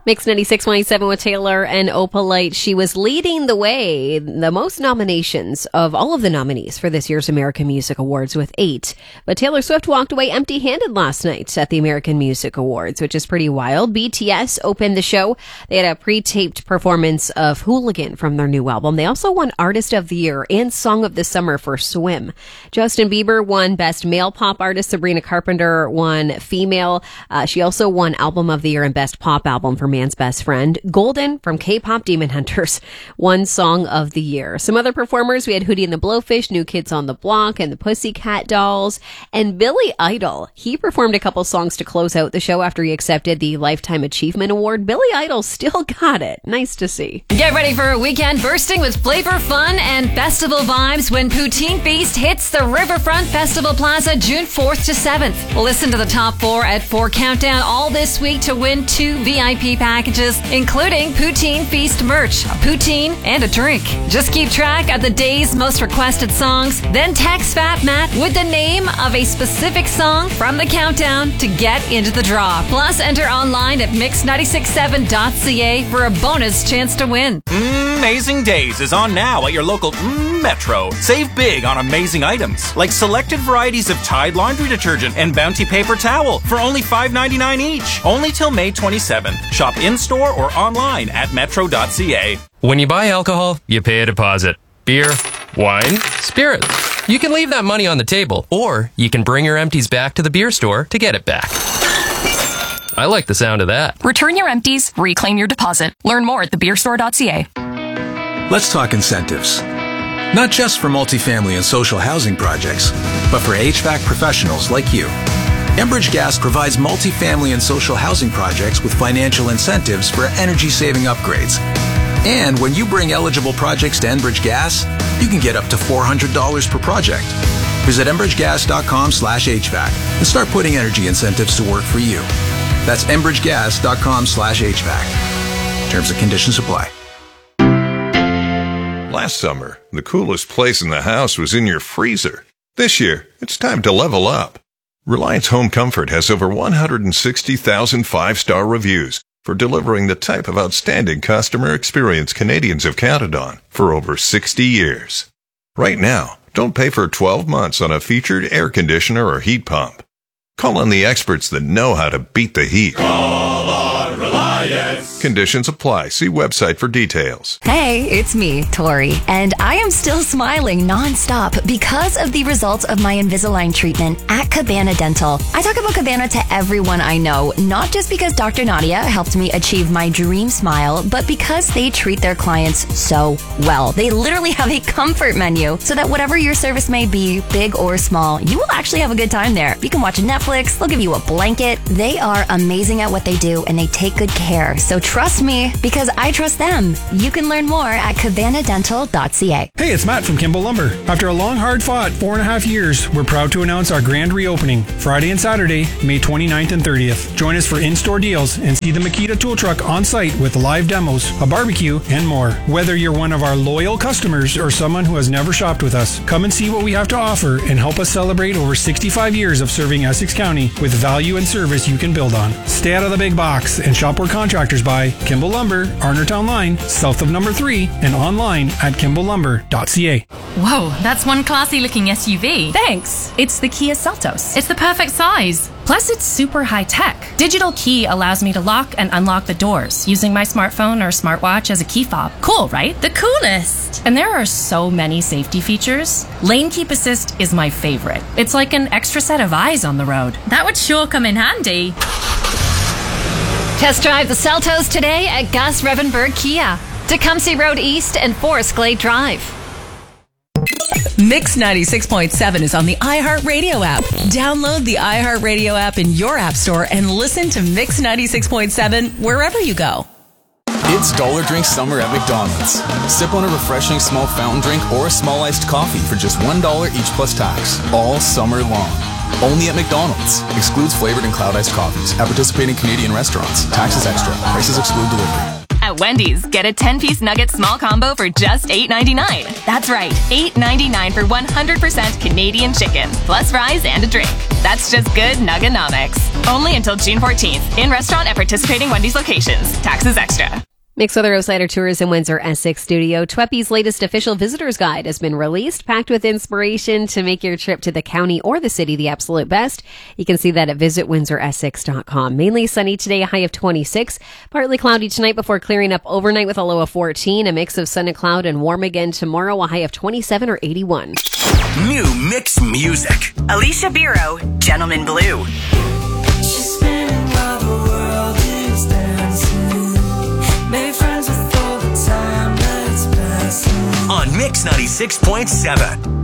Mix 96.7 with Taylor and Opalite. She was leading the way, the most nominations of all of the nominees for this year's American Music Awards with 8. But Taylor Swift walked away empty-handed last night at the American Music Awards, which is pretty wild. BTS opened the show. They had a pre-taped performance of Hooligan from their new album. They also won Artist of the Year and Song of the Summer for Swim. Justin Bieber won Best Male Pop Artist. Sabrina Carpenter won Female. She also won Album of the Year and Best Pop Album for Man's Best Friend. Golden from K-Pop Demon Hunters won Song of the Year. Some other performers, we had Hootie and the Blowfish, New Kids on the Block, and the Pussycat Dolls. And Billy Idol, he performed a couple songs to close out the show after he accepted the Lifetime Achievement Award. Billy Idol still got it. Nice to see. Get ready for a weekend bursting with flavor, fun, and festival vibes when Poutine Feast hits the Riverfront Festival Plaza June 4th to 7th. Listen to the top 4 at 4 Countdown all this week to win 2 VIP packages, including Poutine Feast merch, a poutine, and a drink. Just keep track of the day's most requested songs, then text Fat Matt with the name of a specific song from the countdown to get into the draw. Plus, enter online at mix967.ca for a bonus chance to win. Amazing Days is on now at your local Metro. Save big on amazing items, like selected varieties of Tide laundry detergent and Bounty paper towel for only $5.99 each. Only till May 27th. Shop in-store or online at metro.ca. When you buy alcohol, you pay a deposit. Beer, wine, spirits. You can leave that money on the table, or you can bring your empties back to the beer store to get it back. I like the sound of that. Return your empties, reclaim your deposit. Learn more at thebeerstore.ca. Let's talk incentives. Not just for multifamily and social housing projects, but for HVAC professionals like you. Enbridge Gas provides multifamily and social housing projects with financial incentives for energy-saving upgrades. And when you bring eligible projects to Enbridge Gas, you can get up to $400 per project. Visit enbridgegas.com/HVAC and start putting energy incentives to work for you. That's enbridgegas.com/HVAC. Terms and conditions apply. Last summer, the coolest place in the house was in your freezer. This year, it's time to level up. Reliance Home Comfort has over 160,000 five-star reviews for delivering the type of outstanding customer experience Canadians have counted on for over 60 years. Right now, don't pay for 12 months on a featured air conditioner or heat pump. Call on the experts that know how to beat the heat. Call on Reliance. Conditions apply. See website for details. Hey, it's me, Tori, and I am still smiling nonstop because of the results of my Invisalign treatment at Cabana Dental. I talk about Cabana to everyone I know, not just because Dr. Nadia helped me achieve my dream smile, but because they treat their clients so well. They literally have a comfort menu so that whatever your service may be, big or small, you will actually have a good time there. You can watch Netflix, they'll give you a blanket. They are amazing at what they do and they take good care. So trust me, because I trust them. You can learn more at cabanadental.ca. Hey, it's Matt from Kimball Lumber. After a long, hard-fought 4.5 years, we're proud to announce our grand reopening Friday and Saturday, May 29th and 30th. Join us for in-store deals and see the Makita tool truck on site with live demos, a barbecue, and more. Whether you're one of our loyal customers or someone who has never shopped with us, come and see what we have to offer and help us celebrate over 65 years of serving Essex County with value and service you can build on. Stay out of the big box and shop where contractors buy. Kimball Lumber, Arnertown Line, south of number 3, and online at kimballlumber.ca. Whoa, that's one classy looking SUV. Thanks. It's the Kia Seltos. It's the perfect size. Plus, it's super high-tech. Digital key allows me to lock and unlock the doors using my smartphone or smartwatch as a key fob. Cool, right? The coolest. And there are so many safety features. Lane Keep Assist is my favorite. It's like an extra set of eyes on the road. That would sure come in handy. Test drive the Seltos today at Gus Revenberg Kia, Tecumseh Road East and Forest Glade Drive. Mix 96.7 is on the iHeartRadio app. Download the iHeartRadio app in your app store and listen to Mix 96.7 wherever you go. It's Dollar Drink Summer at McDonald's. Sip on a refreshing small fountain drink or a small iced coffee for just $1 each plus tax, all summer long. Only at McDonald's. Excludes flavored and cloud iced coffees at participating Canadian restaurants. Taxes extra. Prices exclude delivery. At Wendy's, get a 10-piece nugget small combo for just $8.99. That's right, $8.99 for 100% Canadian chicken, plus fries and a drink. That's just good Nugganomics. Only until June 14th. In restaurant at participating Wendy's locations. Taxes extra. Mixed Weather Outsider Tourism Windsor Essex Studio. TWEPI's latest official visitor's guide has been released, packed with inspiration to make your trip to the county or the city the absolute best. You can see that at visitwindsoressex.com. Mainly sunny today, a high of 26. Partly cloudy tonight before clearing up overnight with a low of 14. A mix of sun and cloud and warm again tomorrow, a high of 27 or 81. New mixed music. Alicia Biro, Gentleman Blue. She's spinning while the world is dancing. Make friends with all the time that's passing. On Mix 96.7.